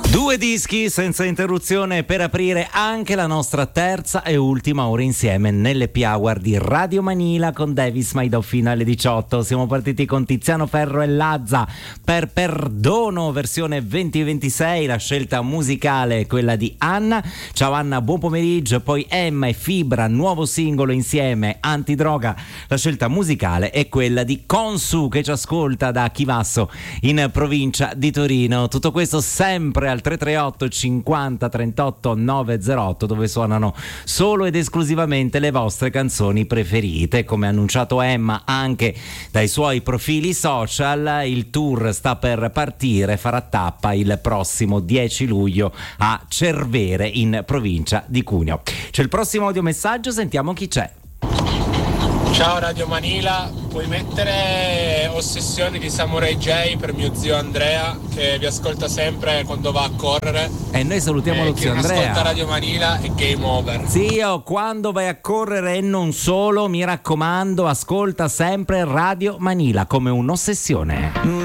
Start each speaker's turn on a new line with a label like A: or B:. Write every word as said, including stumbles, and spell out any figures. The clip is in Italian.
A: Due dischi senza interruzione per aprire anche la nostra terza e ultima ora insieme nell'Happy Hour di Radio Manila con Davis Maidò fino alle diciotto. Siamo partiti con Tiziano Ferro e Lazza per Perdono versione duemilaventisei, la scelta musicale è quella di Anna. Ciao Anna, buon pomeriggio. Poi Emma e Fibra, nuovo singolo insieme, Antidroga, la scelta musicale è quella di Consu che ci ascolta da Chivasso in provincia di Torino. Tutto questo sempre al tre tre otto cinquanta trentotto novecentootto, dove suonano solo ed esclusivamente le vostre canzoni preferite. Come annunciato Emma anche dai suoi profili social, il tour sta per partire, farà tappa il prossimo dieci luglio a Cervere in provincia di Cuneo. C'è il prossimo audiomessaggio, sentiamo chi c'è.
B: Ciao Radio Manila, puoi mettere Ossessioni di Samurai J per mio zio Andrea che vi ascolta sempre quando va a correre?
A: E noi salutiamo
B: eh,
A: lo zio Andrea.
B: Chi non ascolta Radio Manila è game over.
A: Zio, quando vai a correre e non solo, mi raccomando, ascolta sempre Radio Manila come un'ossessione.